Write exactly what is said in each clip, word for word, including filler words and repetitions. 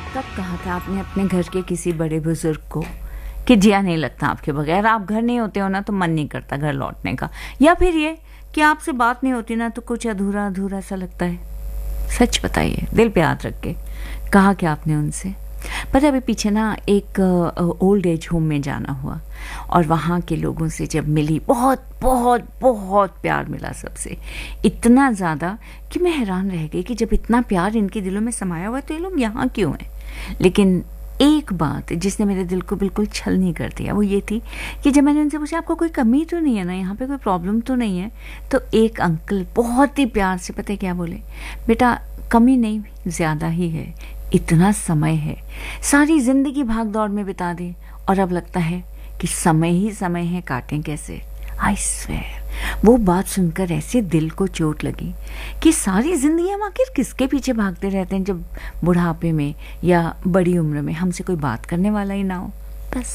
कब कहा था आपने अपने घर के किसी बड़े बुजुर्ग को कि जिया नहीं लगता आपके बगैर? आप घर नहीं होते हो ना तो मन नहीं करता घर लौटने का, या फिर ये कि आपसे बात नहीं होती ना तो कुछ अधूरा अधूरा सा लगता है? सच बताइए, दिल पे हाथ रख के, कहा क्या आपने उनसे? पता अभी पीछे ना एक ओल्ड एज होम में जाना हुआ और वहाँ के लोगों से जब मिली, बहुत बहुत बहुत प्यार मिला सबसे, इतना ज़्यादा कि मैं हैरान रह गई कि जब इतना प्यार इनके दिलों में समाया हुआ तो ये लोग यहाँ क्यों हैं। लेकिन एक बात जिसने मेरे दिल को बिल्कुल छल नहीं कर दिया वो ये थी कि जब मैंने उनसे पूछा आपको कोई कमी तो नहीं है ना, यहाँ पे कोई प्रॉब्लम तो नहीं है, तो एक अंकल बहुत ही प्यार से पता है क्या बोले, बेटा कमी नहीं ज़्यादा ही है, इतना समय है, सारी ज़िंदगी भाग दौड़ में बिता दी और अब लगता है कि समय ही समय है, काटें कैसे। आई स्वेयर, वो बात सुनकर ऐसे दिल को चोट लगी कि सारी ज़िंदगी हम आखिर किसके पीछे भागते रहते हैं जब बुढ़ापे में या बड़ी उम्र में हमसे कोई बात करने वाला ही ना हो। बस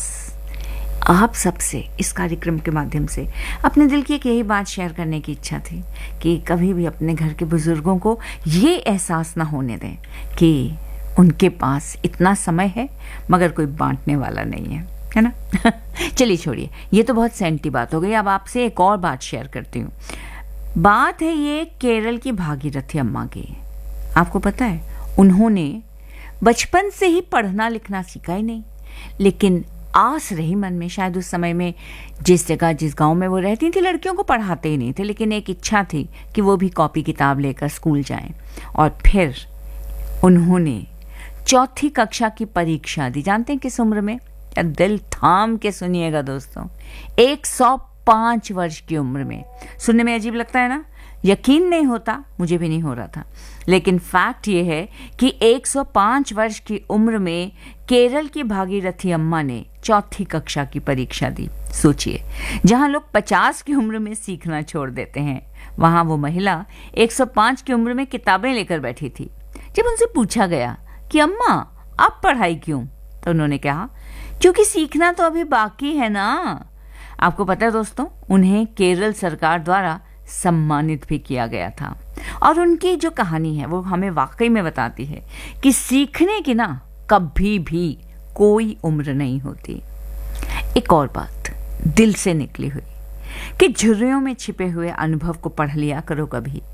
आप सबसे इस कार्यक्रम के माध्यम से अपने दिल की एक यही बात शेयर करने की इच्छा थी कि कभी भी अपने घर के बुजुर्गों को ये एहसास ना होने दें कि उनके पास इतना समय है मगर कोई बांटने वाला नहीं है, है ना। चलिए छोड़िए, ये तो बहुत सेंटी बात हो गई। अब आपसे एक और बात शेयर करती हूँ। बात है ये केरल की भागीरथी अम्मा की। आपको पता है उन्होंने बचपन से ही पढ़ना लिखना सीखा ही नहीं, लेकिन आस रही मन में, शायद उस समय में जिस जगह जिस गांव में वो रहती थी लड़कियों को पढ़ाते ही नहीं थे, लेकिन एक इच्छा थी कि वो भी कॉपी किताब लेकर स्कूल जाएं। और फिर उन्होंने चौथी कक्षा की परीक्षा दी। जानते हैं किस उम्र में? दिल थाम के सुनिएगा दोस्तों, एक सौ पाँच वर्ष की उम्र में। सुनने में अजीब लगता है ना, यकीन नहीं होता, मुझे भी नहीं हो रहा था, लेकिन फैक्ट ये है कि एक सौ पाँच वर्ष की उम्र में केरल की भागीरथी अम्मा ने चौथी कक्षा की परीक्षा दी। सोचिए, जहां लोग पचास की उम्र में सीखना छोड़ देते हैं, वहां वो महिला एक सौ पाँच की उम्र में किताबें लेकर बैठी थी। जब उनसे पूछा गया कि अम्मा आप पढ़ाई क्यों, तो उन्होंने कहा क्योंकि सीखना तो अभी बाकी है ना। आपको पता है दोस्तों, उन्हें केरल सरकार द्वारा सम्मानित भी किया गया था। और उनकी जो कहानी है वो हमें वाकई में बताती है कि सीखने की ना कभी भी कोई उम्र नहीं होती। एक और बात दिल से निकली हुई कि झुर्रियों में छिपे हुए अनुभव को पढ़ लिया करो कभी।